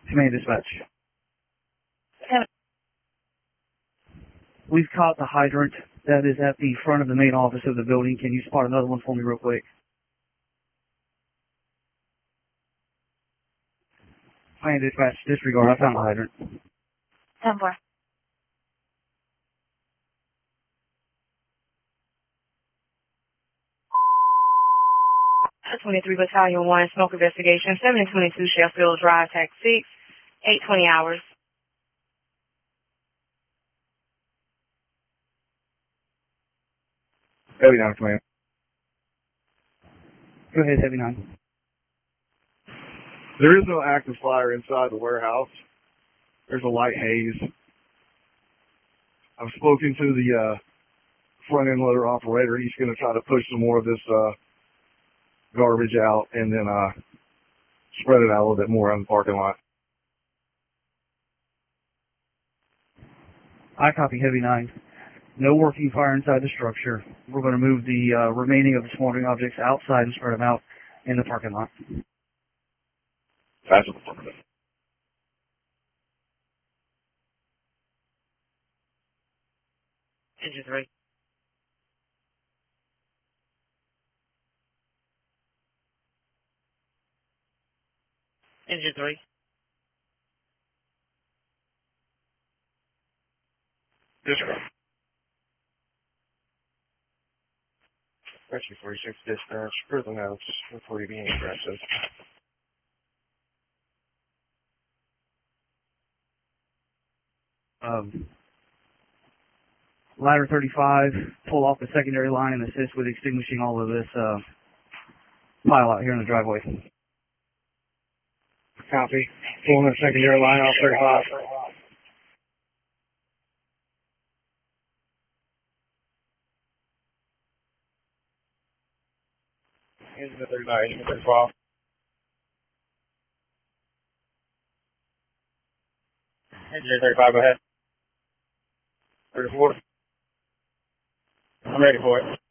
Command dispatch. We've caught the hydrant that is at the front of the main office of the building. Can you spot another one for me real quick? Command dispatch, disregard. I found the hydrant. 10-4. 23 Battalion 1, smoke investigation, 722 Sheffield Drive, Tax 6, 8:20 hours. Heavy 9, command. Go ahead, Heavy 9. There is no active fire inside the warehouse. There's a light haze. I've spoken to the front end loader operator. He's going to try to push some more of this garbage out and then spread it out a little bit more on the parking lot. I copy, Heavy 9. No working fire inside the structure. We're going to move the remaining of the smoldering objects outside and spread them out in the parking lot. That's what the parking lot. Engine 3. Engine 3. Disregard. Rescue 46 dispatch, further notes before you being aggressive. Ladder 35, pull off the secondary line and assist with extinguishing all of this pile out here in the driveway. Copy. Pulling the secondary line off 35. Engine 39, engine 35. Engine 35, go ahead. 34. I'm ready for it.